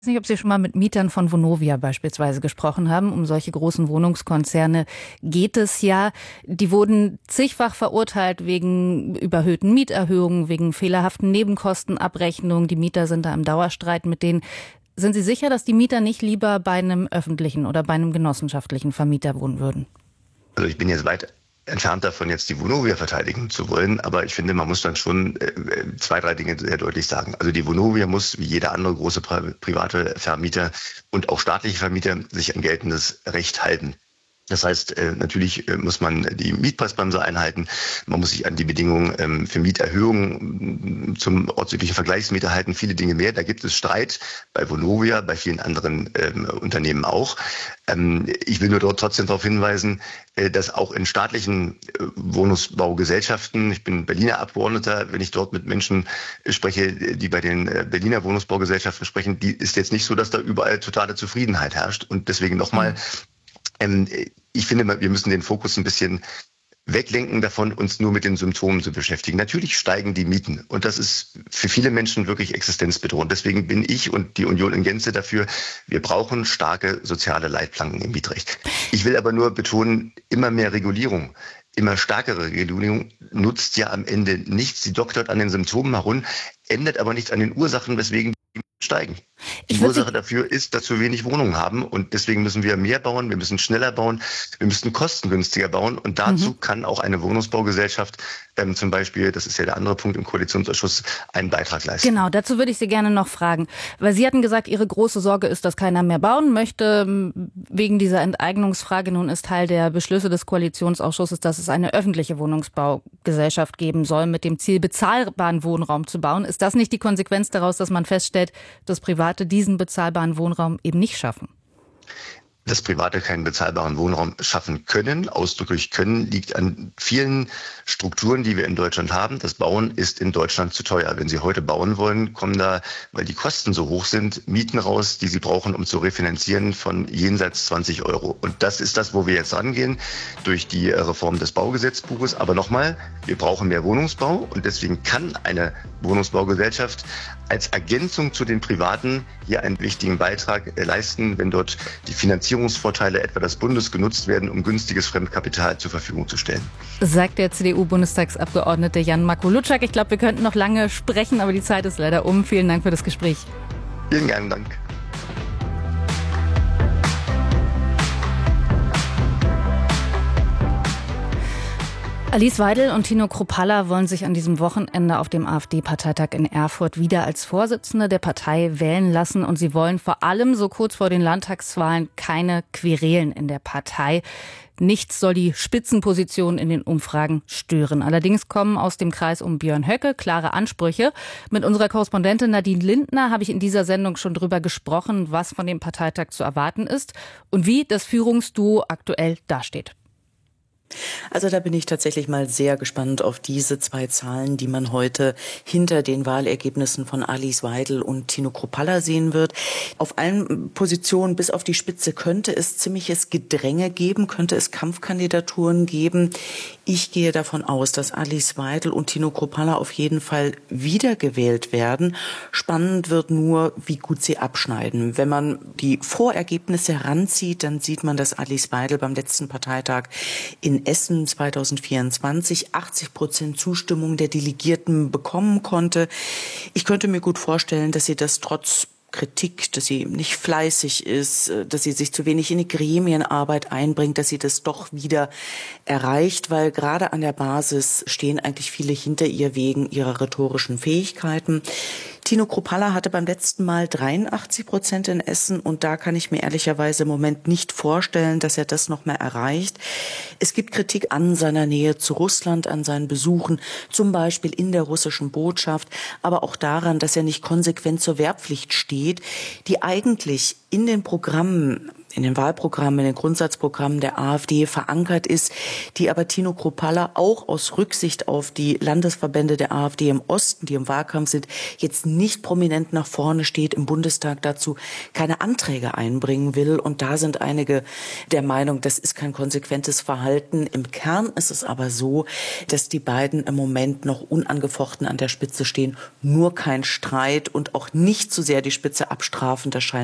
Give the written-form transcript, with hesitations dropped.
Ich weiß nicht, ob Sie schon mal mit Mietern von Vonovia beispielsweise gesprochen haben. Um solche großen Wohnungskonzerne geht es ja. Die wurden zigfach verurteilt wegen überhöhten Mieterhöhungen, wegen fehlerhaften Nebenkostenabrechnungen. Die Mieter sind da im Dauerstreit mit denen. Sind Sie sicher, dass die Mieter nicht lieber bei einem öffentlichen oder bei einem genossenschaftlichen Vermieter wohnen würden? Also ich bin jetzt weit entfernt davon, jetzt die Vonovia verteidigen zu wollen, aber ich finde, man muss dann schon zwei, drei Dinge sehr deutlich sagen. Also die Vonovia muss, wie jeder andere große private Vermieter und auch staatliche Vermieter, sich an geltendes Recht halten. Das heißt, natürlich muss man die Mietpreisbremse einhalten. Man muss sich an die Bedingungen für Mieterhöhungen zum ortsüblichen Vergleichsmieter halten. Viele Dinge mehr. Da gibt es Streit bei Vonovia, bei vielen anderen Unternehmen auch. Ich will nur dort trotzdem darauf hinweisen, dass auch in staatlichen Wohnungsbaugesellschaften, ich bin Berliner Abgeordneter, wenn ich dort mit Menschen spreche, die bei den Berliner Wohnungsbaugesellschaften sprechen, die ist jetzt nicht so, dass da überall totale Zufriedenheit herrscht. Und deswegen nochmal, ich finde, wir müssen den Fokus ein bisschen weglenken davon, uns nur mit den Symptomen zu beschäftigen. Natürlich steigen die Mieten und das ist für viele Menschen wirklich existenzbedrohend. Deswegen bin ich und die Union in Gänze dafür, wir brauchen starke soziale Leitplanken im Mietrecht. Ich will aber nur betonen, immer mehr Regulierung, immer stärkere Regulierung nutzt ja am Ende nichts. Sie doktert an den Symptomen herum, ändert aber nichts an den Ursachen, weswegen die Mieten steigen. Die Ursache dafür ist, dass wir wenig Wohnungen haben und deswegen müssen wir mehr bauen, wir müssen schneller bauen, wir müssen kostengünstiger bauen und dazu kann auch eine Wohnungsbaugesellschaft zum Beispiel, das ist ja der andere Punkt im Koalitionsausschuss, einen Beitrag leisten. Genau, dazu würde ich Sie gerne noch fragen, weil Sie hatten gesagt, Ihre große Sorge ist, dass keiner mehr bauen möchte wegen dieser Enteignungsfrage. Nun ist Teil der Beschlüsse des Koalitionsausschusses, dass es eine öffentliche Wohnungsbaugesellschaft geben soll, mit dem Ziel, bezahlbaren Wohnraum zu bauen. Ist das nicht die Konsequenz daraus, dass man feststellt, dass Private diesen bezahlbaren Wohnraum eben nicht schaffen? Dass Private keinen bezahlbaren Wohnraum schaffen können, ausdrücklich können, liegt an vielen Strukturen, die wir in Deutschland haben. Das Bauen ist in Deutschland zu teuer. Wenn Sie heute bauen wollen, kommen da, weil die Kosten so hoch sind, Mieten raus, die Sie brauchen, um zu refinanzieren von jenseits 20 Euro. Und das ist das, wo wir jetzt rangehen durch die Reform des Baugesetzbuches. Aber nochmal, wir brauchen mehr Wohnungsbau und deswegen kann eine Wohnungsbaugesellschaft als Ergänzung zu den Privaten hier einen wichtigen Beitrag leisten, wenn dort die Finanzierungsvorteile etwa des Bundes genutzt werden, um günstiges Fremdkapital zur Verfügung zu stellen. Sagt der CDU-Bundestagsabgeordnete Jan Makulutschak. Ich glaube, wir könnten noch lange sprechen, aber die Zeit ist leider um. Vielen Dank für das Gespräch. Vielen Dank. Alice Weidel und Tino Kruppalla wollen sich an diesem Wochenende auf dem AfD-Parteitag in Erfurt wieder als Vorsitzende der Partei wählen lassen. Und sie wollen vor allem so kurz vor den Landtagswahlen keine Querelen in der Partei. Nichts soll die Spitzenposition in den Umfragen stören. Allerdings kommen aus dem Kreis um Björn Höcke klare Ansprüche. Mit unserer Korrespondentin Nadine Lindner habe ich in dieser Sendung schon drüber gesprochen, was von dem Parteitag zu erwarten ist und wie das Führungsduo aktuell dasteht. Also da bin ich tatsächlich mal sehr gespannt auf diese zwei Zahlen, die man heute hinter den Wahlergebnissen von Alice Weidel und Tino Kruppalla sehen wird. Auf allen Positionen bis auf die Spitze könnte es ziemliches Gedränge geben, könnte es Kampfkandidaturen geben. Ich gehe davon aus, dass Alice Weidel und Tino Kruppalla auf jeden Fall wiedergewählt werden. Spannend wird nur, wie gut sie abschneiden. Wenn man die Vorergebnisse heranzieht, dann sieht man, dass Alice Weidel beim letzten Parteitag in Essen 2024 80% Zustimmung der Delegierten bekommen konnte. Ich könnte mir gut vorstellen, dass sie das trotz Kritik, dass sie nicht fleißig ist, dass sie sich zu wenig in die Gremienarbeit einbringt, dass sie das doch wieder erreicht, weil gerade an der Basis stehen eigentlich viele hinter ihr wegen ihrer rhetorischen Fähigkeiten. Tino Kruppalla hatte beim letzten Mal 83% in Essen und da kann ich mir ehrlicherweise im Moment nicht vorstellen, dass er das noch mehr erreicht. Es gibt Kritik an seiner Nähe zu Russland, an seinen Besuchen, zum Beispiel in der russischen Botschaft, aber auch daran, dass er nicht konsequent zur Wehrpflicht steht, die eigentlich in den Programmen in den Wahlprogrammen, in den Grundsatzprogrammen der AfD verankert ist, die aber Tino Kruppalla auch aus Rücksicht auf die Landesverbände der AfD im Osten, die im Wahlkampf sind, jetzt nicht prominent nach vorne steht, im Bundestag dazu keine Anträge einbringen will. Und da sind einige der Meinung, das ist kein konsequentes Verhalten. Im Kern ist es aber so, dass die beiden im Moment noch unangefochten an der Spitze stehen, nur kein Streit und auch nicht so sehr die Spitze abstrafen. Das scheint